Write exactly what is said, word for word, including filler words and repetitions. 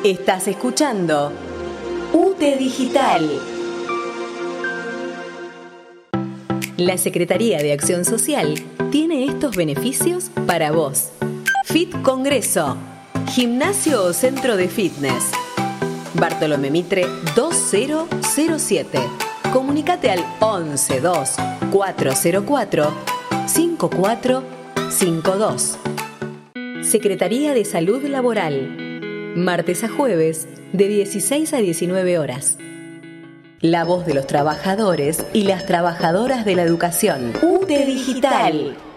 Estás escuchando U T E Digital. La Secretaría de Acción Social tiene estos beneficios para vos. Fit Congreso, gimnasio o centro de fitness. Bartolomé Mitre dos mil siete. Comunicate al once dos cuatro cero cuatro cinco cuatro cinco dos. Secretaría de Salud Laboral, martes a jueves de dieciséis a diecinueve horas. La voz de los trabajadores y las trabajadoras de la educación. U T E Digital.